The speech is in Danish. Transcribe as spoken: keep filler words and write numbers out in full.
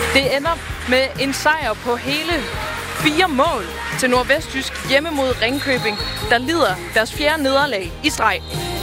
Det ender med en sejr på hele fire mål til Nordvestjysk hjemme mod Ringkøbing, der lider deres fjerde nederlag i streg.